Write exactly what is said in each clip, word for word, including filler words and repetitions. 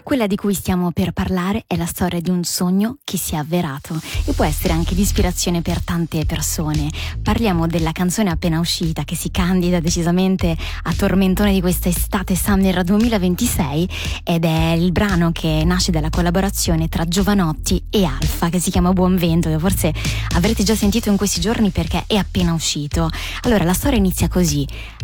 Quella di cui stiamo per parlare è la storia di un sogno che si è avverato e può essere anche di ispirazione per tante persone. Parliamo della canzone appena uscita che si candida decisamente a tormentone di questa estate Summer duemilaventisei ed è il brano che nasce dalla collaborazione tra Jovanotti e Alfa, che si chiama Buon Vento, che forse avrete già sentito in questi giorni perché è appena uscito. Allora, la storia inizia così.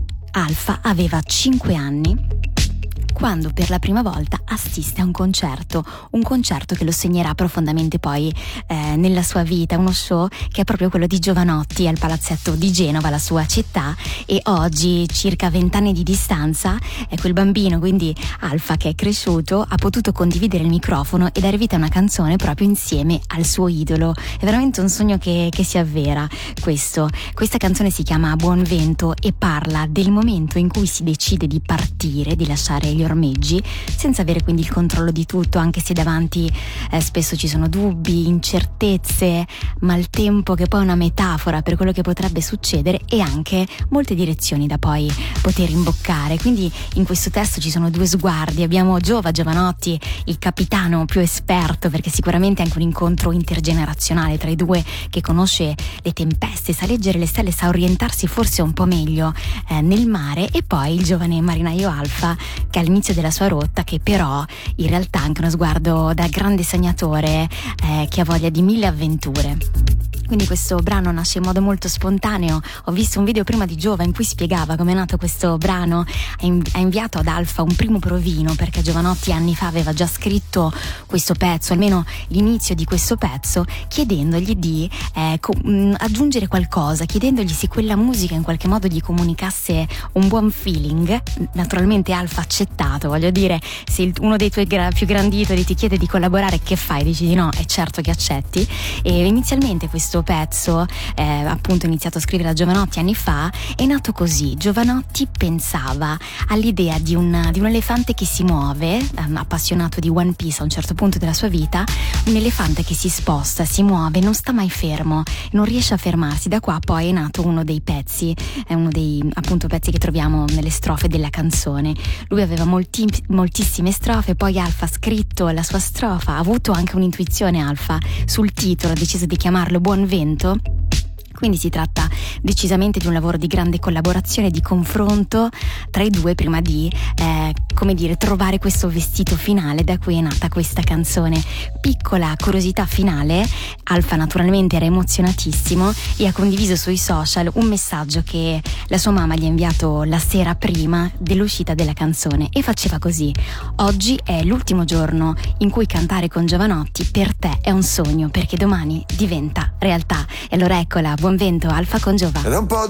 Alfa aveva cinque anni quando per la prima volta assiste a un concerto, un concerto che lo segnerà profondamente poi eh, nella sua vita, uno show che è proprio quello di Jovanotti al Palazzetto di Genova, la sua città, e oggi, circa vent'anni di distanza, è quel bambino, quindi Alfa, che è cresciuto, ha potuto condividere il microfono e dare vita a una canzone proprio insieme al suo idolo. È veramente un sogno che, che si avvera questo. Questa canzone si chiama Buon Vento e parla del momento in cui si decide di partire, di lasciare gli ormeggi, senza avere quindi il controllo di tutto, anche se davanti eh, spesso ci sono dubbi, incertezze, maltempo, che poi è una metafora per quello che potrebbe succedere, e anche molte direzioni da poi poter imboccare. Quindi in questo testo ci sono due sguardi. Abbiamo Giova, Jovanotti, il capitano più esperto, perché sicuramente è anche un incontro intergenerazionale tra i due, che conosce le tempeste, sa leggere le stelle, sa orientarsi forse un po' meglio eh, nel mare, e poi il giovane marinaio Alfa, che all'inizio della sua rotta, che però in realtà ha anche uno sguardo da grande sognatore eh, che ha voglia di mille avventure. Quindi questo brano nasce in modo molto spontaneo. Ho visto un video prima di Giova in cui spiegava come è nato questo brano. Ha, inv- ha inviato ad Alfa un primo provino, perché Jovanotti anni fa aveva già scritto questo pezzo, almeno l'inizio di questo pezzo, chiedendogli di eh, co- mh, aggiungere qualcosa, chiedendogli se quella musica in qualche modo gli comunicasse un buon feeling. Naturalmente Alfa ha accettato, voglio dire, se il, uno dei tuoi gra- più grandi idoli ti chiede di collaborare, che fai? Dici di no? È certo che accetti. E inizialmente questo pezzo, eh, appunto iniziato a scrivere da Jovanotti anni fa, è nato così. Jovanotti pensava all'idea di un, di un elefante che si muove, um, appassionato di One Piece a un certo punto della sua vita, un elefante che si sposta, si muove, non sta mai fermo, non riesce a fermarsi. Da qua poi è nato uno dei pezzi, è uno dei appunto pezzi che troviamo nelle strofe della canzone. Lui aveva molti, moltissime strofe, poi Alfa ha scritto la sua strofa, ha avuto anche un'intuizione Alfa sul titolo, ha deciso di chiamarlo Buon Vento. Quindi si tratta decisamente di un lavoro di grande collaborazione, di confronto tra i due, prima di, eh, come dire, trovare questo vestito finale. Da cui è nata questa canzone. Piccola curiosità finale: Alfa naturalmente era emozionatissimo e ha condiviso sui social un messaggio che la sua mamma gli ha inviato la sera prima dell'uscita della canzone, e faceva così: oggi è l'ultimo giorno in cui cantare con Jovanotti per te è un sogno, perché domani diventa realtà. E allora eccola, Buon Vento, Alfa con Giova. Ed è un po'